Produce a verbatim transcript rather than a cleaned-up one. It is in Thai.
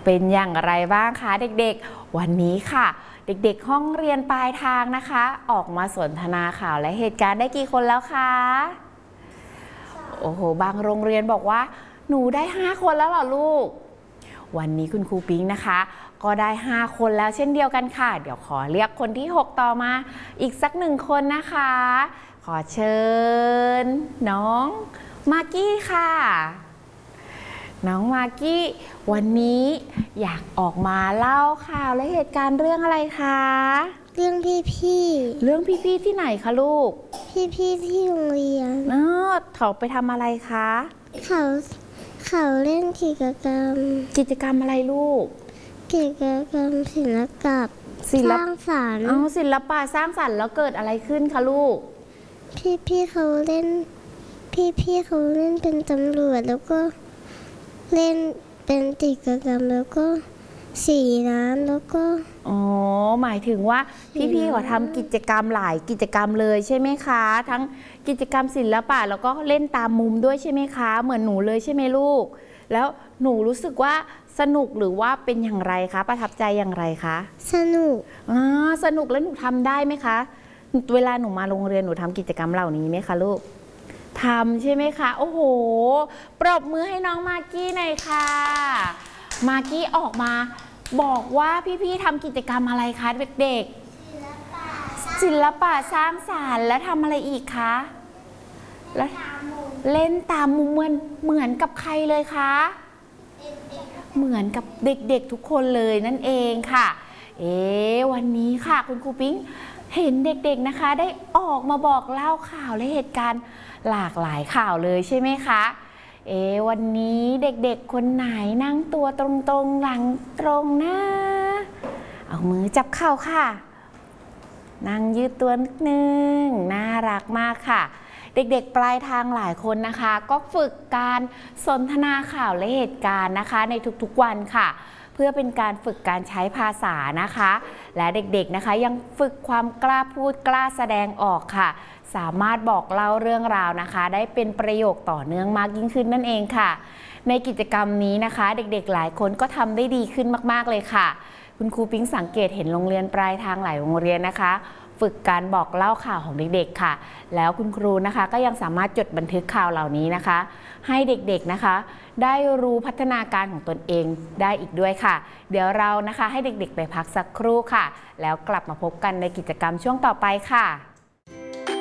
เป็นอย่างไรบ้างคะเด็กๆวันนี้ค่ะเด็กๆห้องเรียนปลายทางนะคะออกมาสนทนาข่าวและเหตุการณ์ได้กี่คนแล้วคะโอ้โหบางโรงเรียนบอกว่าหนูได้ห้าคนแล้วเหรอลูกวันนี้คุณครูปิ๊งนะคะก็ได้ห้าคนแล้วเช่นเดียวกันค่ะเดี๋ยวขอเรียกคนที่หกต่อมาอีกสักหนึ่งคนนะคะขอเชิญน้องมากกี้ค่ะน้องมากกี้วันนี้อยากออกมาเล่าข่าวและเหตุการณ์เรื่องอะไรคะเรื่องพี่ๆเรื่องพี่ๆที่ไหนคะลูกพี่ๆที่โรงเรียนเออเขาไปทำอะไรคะเขาเขาเล่นกิจกรรมกิจกรรมอะไรลูกกิจกรรมศิลปะสร้างสรรค์อ๋อศิลปะสร้างสรรค์แล้วเกิดอะไรขึ้นคะลูกพี่ๆเขาเล่นพี่ๆเขาเล่นเป็นตำรวจแล้วก็เล่นเป็นกิจกรรมแล้วก็สีน้ำแล้วก็อ๋อหมายถึงว่าพี่ๆเขาทำกิจกรรมหลายกิจกรรมเลยใช่ไหมคะทั้งกิจกรรมศิลปะแล้วก็เล่นตามมุมด้วยใช่ไหมคะเหมือนหนูเลยใช่ไหมลูกแล้วหนูรู้สึกว่าสนุกหรือว่าเป็นอย่างไรคะประทับใจอย่างไรคะสนุกอ่าสนุกแล้วหนูทำได้ไหมคะเวลาหนูมาโรงเรียนหนูทำกิจกรรมเหล่านี้ไหมคะลูกทำใช่ไหมคะโอ้โหปรบมือให้น้องมากกี้หน่อยค่ะมากกี้ออกมาบอกว่าพี่ๆทำกิจกรรมอะไรคะเด็กๆศิลปะสร้างสรรค์แล้วทำอะไรอีกคะแล้วเล่นตามมุมเหมือนเหมือนกับใครเลยคะเหมือนกับเด็กๆทุกคนเลยนั่นเองค่ะเอ๊วันนี้ค่ะคุณครูปิ๊งเห็นเด็กๆนะคะได้ออกมาบอกเล่าข่าวและเหตุการณ์หลากหลายข่าวเลยใช่ไหมคะเอ๊วันนี้เด็กๆคนไหนนั่งตัวตรงๆหลังตรงนะเอามือจับเข่าค่ะนั่งยืดตัวนิดนึงน่ารักมากค่ะเด็กๆปลายทางหลายคนนะคะก็ฝึกการสนทนาข่าวและเหตุการณ์นะคะในทุกๆวันค่ะเพื่อเป็นการฝึกการใช้ภาษานะคะและเด็กๆนะคะยังฝึกความกล้าพูดกล้าแสดงออกค่ะสามารถบอกเล่าเรื่องราวนะคะได้เป็นประโยคต่อเนื่องมากยิ่งขึ้นนั่นเองค่ะในกิจกรรมนี้นะคะเด็กๆหลายคนก็ทำได้ดีขึ้นมากๆเลยค่ะคุณครูปิ๊งสังเกตเห็นโรงเรียนปลายทางหลายโรงเรียนนะคะฝึกการบอกเล่าข่าวของเด็กๆค่ะแล้วคุณครูนะคะก็ยังสามารถจดบันทึกข่าวเหล่านี้นะคะให้เด็กๆนะคะได้รู้พัฒนาการของตนเองได้อีกด้วยค่ะเดี๋ยวเรานะคะให้เด็กๆไปพักสักครู่ค่ะแล้วกลับมาพบกันในกิจกรรมช่วงต่อไปค่ะ